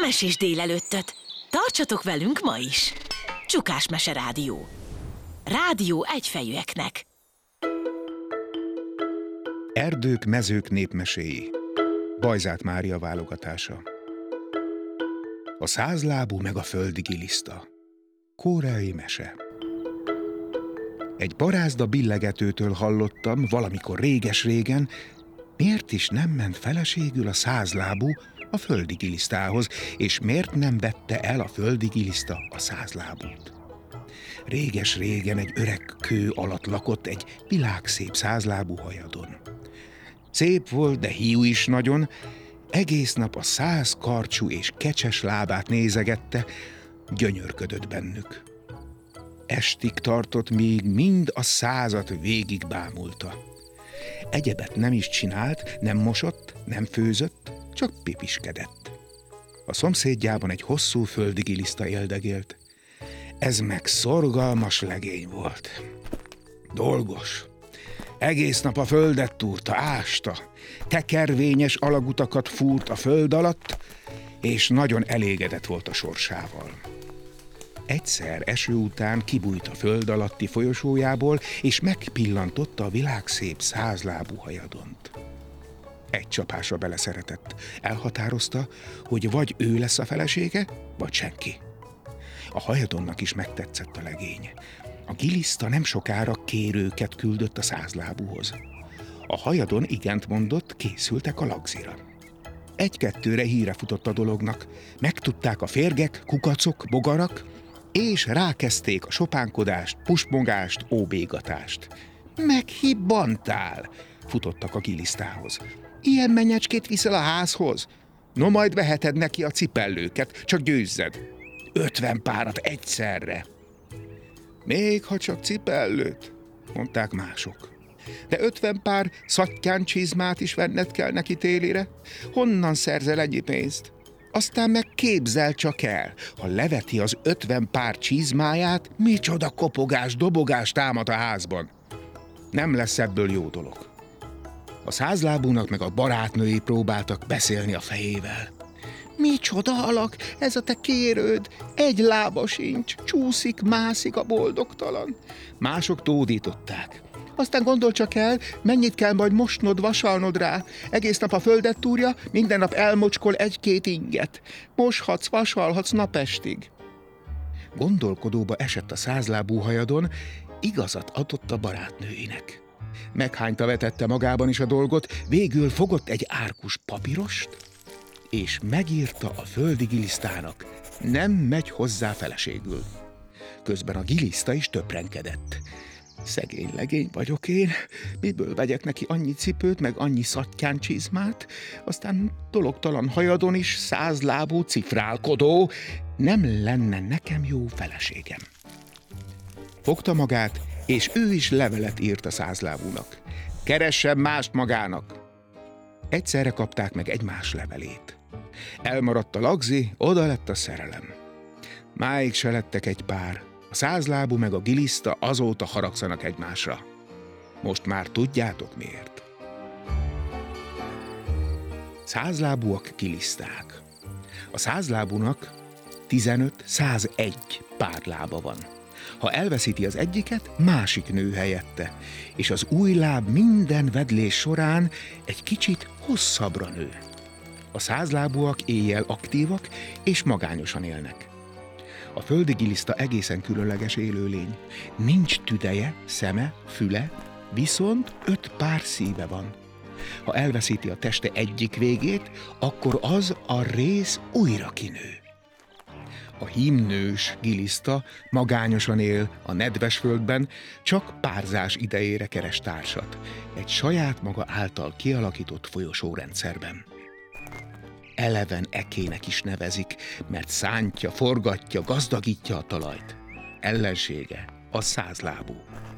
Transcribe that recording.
Mesés délelőttöt! Tartsatok velünk ma is! Csukás Mese Rádió. Rádió egyfejűeknek. Erdők, mezők népmeséi. Bajzát Mária válogatása. A százlábú meg a földi giliszta. Koreai mese. Egy barázda billegetőtől hallottam valamikor réges-régen, miért is nem ment feleségül a százlábú a földi gilisztához, és miért nem vette el a földi giliszta a százlábút. Réges-régen egy öreg kő alatt lakott egy világszép százlábú hajadon. Szép volt, de hiú is nagyon, egész nap a 100 karcsú és kecses lábát nézegette, gyönyörködött bennük. Estig tartott, míg mind a 100-at végig bámulta. Egyebet nem is csinált, nem mosott, nem főzött, csak pipiskedett. A szomszédjában egy hosszú földi giliszta éldegélt. Ez meg szorgalmas legény volt. Dolgos. Egész nap a földet túrta, ásta, tekervényes alagutakat fúrt a föld alatt, és nagyon elégedett volt a sorsával. Egyszer eső után kibújt a föld alatti folyosójából, és megpillantotta a világszép százlábú hajadont. Egy csapásra beleszeretett. Elhatározta, hogy vagy ő lesz a felesége, vagy senki. A hajadonnak is megtetszett a legény. A giliszta nem sokára kérőket küldött a százlábúhoz. A hajadon igent mondott, készültek a lagzira. Egy-kettőre híre futott a dolognak. Megtudták a férgek, kukacok, bogarak, és rákezdték a sopánkodást, pusmogást, óbégatást. Meghibbantál, futottak a gilisztához. Ilyen menyecskét viszel a házhoz? No, majd veheted neki a cipellőket, csak győzzed. 50 párat egyszerre. Még ha csak cipellőt, mondták mások. De 50 pár szattyán csizmát is venned kell neki télire? Honnan szerzel ennyi pénzt? Aztán meg képzel csak el, ha leveti az 50 pár csizmáját, micsoda kopogás, dobogás támad a házban. Nem lesz ebből jó dolog. A százlábúnak meg a barátnői próbáltak beszélni a fejével. Micsoda alak, ez a te kérőd, egy lába sincs, csúszik, mászik a boldogtalan. Mások tódították. Aztán gondolj csak el, mennyit kell majd mosnod, vasalnod rá. Egész nap a földet túrja, minden nap elmocskol 1-2 inget. Moshatsz, vasalhatsz napestig. Gondolkodóba esett a százlábú hajadon, igazat adott a barátnőinek. Meghányta vetette magában is a dolgot, végül fogott egy árkus papírost, és megírta a földi gilisztának, nem megy hozzá feleségül. Közben a giliszta is töprengkedett. Szegény legény vagyok én, miből vegyek neki annyi cipőt, meg annyi szattyán csizmát, aztán dologtalan hajadon is 100 lábú cifrálkodó, nem lenne nekem jó feleségem. Fogta magát, és ő is levelet írt a százlábúnak. Keressen mást magának! Egyszerre kapták meg egymás levelét. Elmaradt a lagzi, oda lett a szerelem. Máig se lettek egy pár. A százlábú meg a giliszta azóta haragszanak egymásra. Most már tudjátok miért. Százlábúak giliszták. A százlábúnak 15-101 pár lába van. Ha elveszíti az egyiket, másik nő helyette, és az új láb minden vedlés során egy kicsit hosszabbra nő. A százlábúak éjjel aktívak és magányosan élnek. A földi giliszta egészen különleges élőlény. Nincs tüdeje, szeme, füle, viszont 5 pár szíve van. Ha elveszíti a teste egyik végét, akkor az a rész újra kinő. A hímnős giliszta magányosan él a nedves földben, csak párzás idejére keres társat, egy saját maga által kialakított folyosórendszerben. Eleven ekének is nevezik, mert szántja, forgatja, gazdagítja a talajt. Ellensége a százlábú.